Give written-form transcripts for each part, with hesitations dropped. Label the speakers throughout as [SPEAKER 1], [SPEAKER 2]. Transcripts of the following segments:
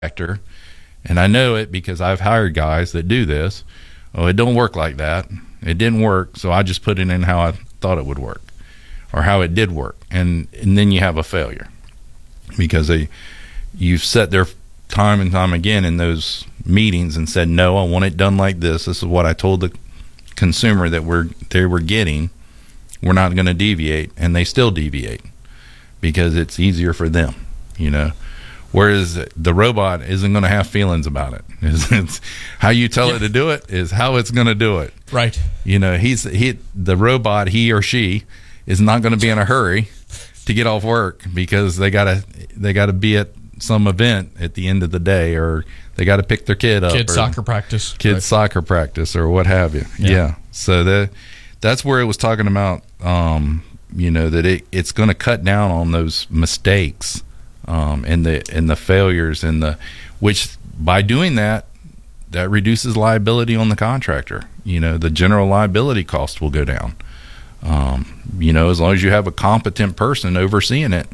[SPEAKER 1] contractor, and I know it because I've hired guys that do this. Oh, it don't work like that. It didn't work, so I just put it in how I thought it would work, or how it did work, and then you have a failure because you've set their time and time again in those meetings and said, no, I want it done like this. This is what I told the consumer that they were getting. We're not going to deviate, and they still deviate because it's easier for them, Whereas the robot isn't going to have feelings about it. It's how you tell it to do it is how it's going to do it.
[SPEAKER 2] Right.
[SPEAKER 1] The robot, he or she, is not going to be in a hurry to get off work because they gotta be at some event at the end of the day, or they got to pick their kid up.
[SPEAKER 2] Soccer practice.
[SPEAKER 1] Soccer practice or what have you. Yeah. So that's where it was talking about, that it's going to cut down on those mistakes. And the failures which by doing that reduces liability on the contractor. The general liability cost will go down. As long as you have a competent person overseeing it,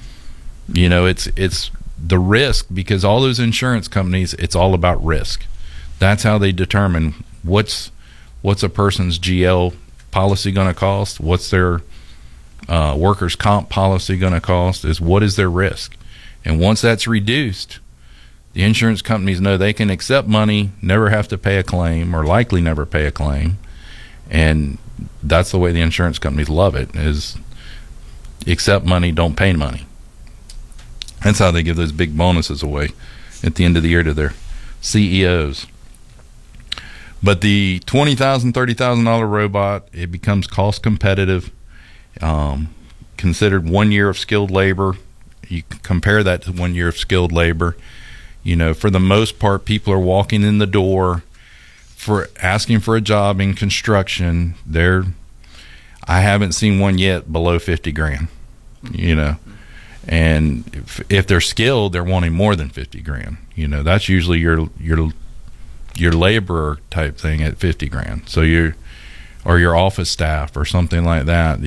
[SPEAKER 1] it's the risk, because all those insurance companies, it's all about risk. That's how they determine what's a person's GL policy going to cost, what's their workers' comp policy going to cost, is what is their risk. And once that's reduced, the insurance companies know they can accept money, never have to pay a claim, or likely never pay a claim. And that's the way the insurance companies love it, is accept money, don't pay money. That's how they give those big bonuses away at the end of the year to their CEOs. But the $20,000, $30,000 robot, it becomes cost competitive. Considered 1 year of skilled labor. You compare that to 1 year of skilled labor. For the most part, people are walking in the door for asking for a job in construction. I haven't seen one yet below 50 grand, and if they're skilled, they're wanting more than 50 grand. That's usually your laborer type thing at 50 grand. So or your office staff or something like that.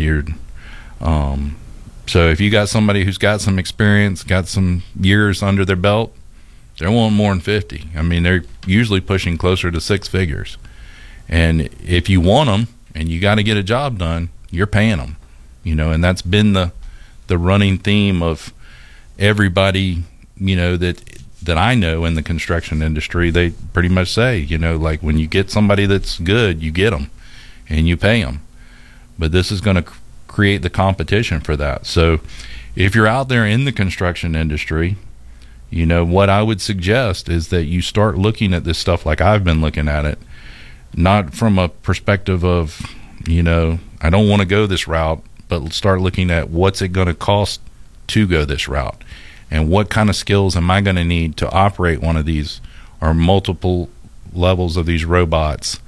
[SPEAKER 1] So if you got somebody who's got some experience, got some years under their belt, they're wanting more than 50. I mean, they're usually pushing closer to six figures. And if you want them and you got to get a job done, you're paying them. And that's been the running theme of everybody, that I know in the construction industry. They pretty much say, like, when you get somebody that's good, you get them and you pay them. But this is going to create the competition for that. So if you're out there in the construction industry, what I would suggest is that you start looking at this stuff like I've been looking at it, not from a perspective of, I don't want to go this route, but start looking at what's it going to cost to go this route, and what kind of skills am I going to need to operate one of these or multiple levels of these robots.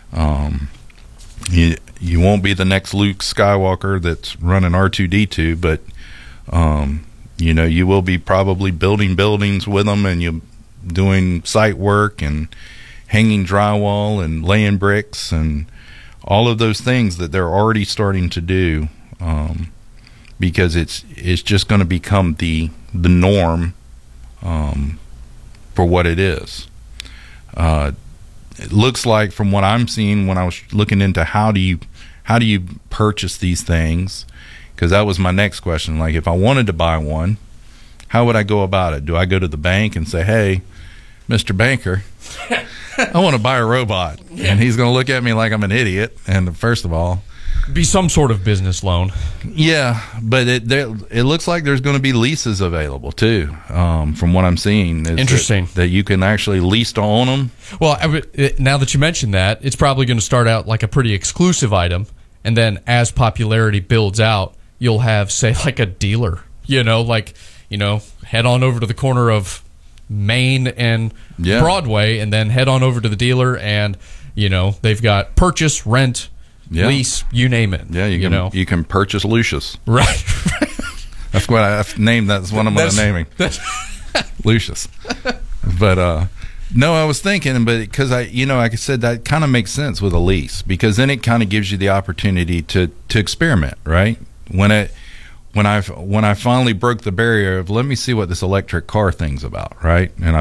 [SPEAKER 1] You won't be the next Luke Skywalker that's running R2-D2, but you will be probably building buildings with them, and you doing site work and hanging drywall and laying bricks and all of those things that they're already starting to do, because it's just going to become the norm for what it is. It looks like, from what I'm seeing when I was looking into how do you purchase these things, because that was my next question. Like, if I wanted to buy one, how would I go about it? Do I go to the bank and say, hey, Mr. Banker, I want to buy a robot? And he's going to look at me like I'm an idiot. And first of all,
[SPEAKER 2] be some sort of business loan.
[SPEAKER 1] Yeah, but it looks like there's going to be leases available too, from what I'm seeing.
[SPEAKER 2] Interesting.
[SPEAKER 1] That you can actually lease to own them.
[SPEAKER 2] Well, now that you mention that, it's probably going to start out like a pretty exclusive item, and then as popularity builds out, you'll have, say, like a dealer, head on over to the corner of Main and Broadway, and then head on over to the dealer, and, they've got purchase, rent, lease, you name it.
[SPEAKER 1] Yeah, you can purchase Lucius.
[SPEAKER 2] Right.
[SPEAKER 1] That's what I've named. That's what I'm going to naming. Lucius. But no, I was thinking, but because like I said, that kind of makes sense with a lease, because then it kind of gives you the opportunity to experiment, right? when I finally broke the barrier of let me see what this electric car thing's about, right? And I